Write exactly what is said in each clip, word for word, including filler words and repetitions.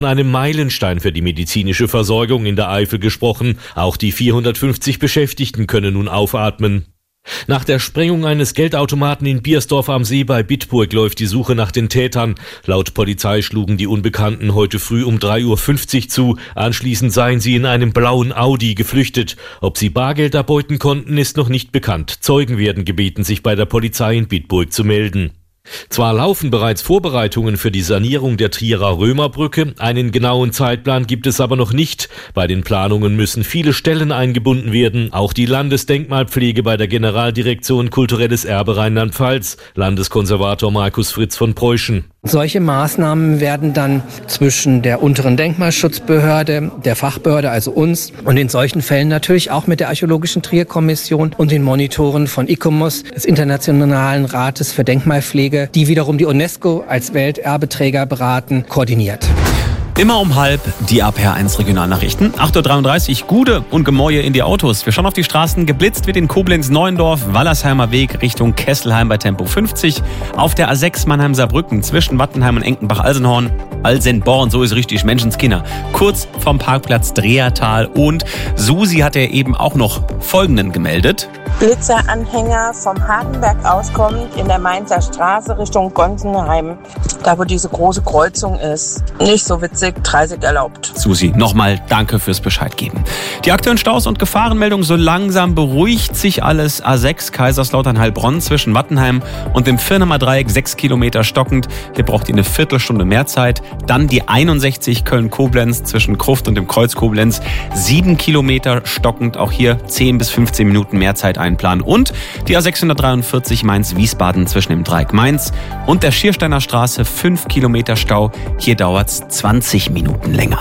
einem Meilenstein für die medizinische Versorgung in der Eifel gesprochen. Auch die vierhundertfünfzig Beschäftigten können nun aufatmen. Nach der Sprengung eines Geldautomaten in Biersdorf am See bei Bitburg läuft die Suche nach den Tätern. Laut Polizei schlugen die Unbekannten heute früh um drei Uhr fünfzig zu. Anschließend seien sie in einem blauen Audi geflüchtet. Ob sie Bargeld erbeuten konnten, ist noch nicht bekannt. Zeugen werden gebeten, sich bei der Polizei in Bitburg zu melden. Zwar laufen bereits Vorbereitungen für die Sanierung der Trierer Römerbrücke, einen genauen Zeitplan gibt es aber noch nicht. Bei den Planungen müssen viele Stellen eingebunden werden, auch die Landesdenkmalpflege bei der Generaldirektion Kulturelles Erbe Rheinland-Pfalz, Landeskonservator Markus Fritz von Preußen. Solche Maßnahmen werden dann zwischen der unteren Denkmalschutzbehörde, der Fachbehörde, also uns, und in solchen Fällen natürlich auch mit der Archäologischen Trierkommission und den Monitoren von I C O M O S, des Internationalen Rates für Denkmalpflege, die wiederum die UNESCO als Welterbeträger beraten, koordiniert. Immer um halb die A P R eins Regionalnachrichten. acht Uhr dreiunddreißig, Gude und Gemäue in die Autos. Wir schauen auf die Straßen. Geblitzt wird in Koblenz-Neuendorf, Wallersheimer Weg Richtung Kesselheim bei Tempo fünfzig. Auf der A sechs Mannheim-Saarbrücken zwischen Wattenheim und Enkenbach-Alsenhorn. Alsenborn, so ist richtig, Menschenskinder. Kurz vom Parkplatz Drehertal. Und Susi hat ja eben auch noch Folgenden gemeldet. Blitzeranhänger vom Hagenberg auskommt in der Mainzer Straße Richtung Gonsenheim. Da, wo diese große Kreuzung ist. Nicht so witzig, dreißig erlaubt. Susi, nochmal danke fürs Bescheid geben. Die aktuellen Staus und Gefahrenmeldungen, so langsam beruhigt sich alles. A sechs Kaiserslautern-Heilbronn zwischen Wattenheim und dem Firnheimer Dreieck, sechs Kilometer stockend. Hier braucht ihr eine Viertelstunde mehr Zeit. Dann die einundsechzig Köln-Koblenz zwischen Kruft und dem Kreuz Koblenz, sieben Kilometer stockend. Auch hier zehn bis fünfzehn Minuten mehr Zeit einplanen. Und die A sechshundertdreiundvierzig Mainz-Wiesbaden zwischen dem Dreieck Mainz und der Schiersteiner Straße, fünf Kilometer Stau. Hier dauert es zwanzig Minuten länger.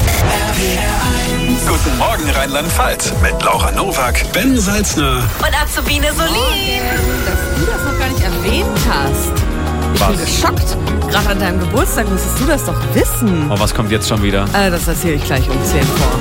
Guten Morgen Rheinland-Pfalz mit Laura Nowak, Ben Salzner und Azubine Solin. Dass du das noch gar nicht erwähnt hast. Ich Was? bin geschockt. Gerade an deinem Geburtstag müsstest du das doch wissen. Oh, was kommt jetzt schon wieder? Äh, das erzähle ich gleich um zehn vor.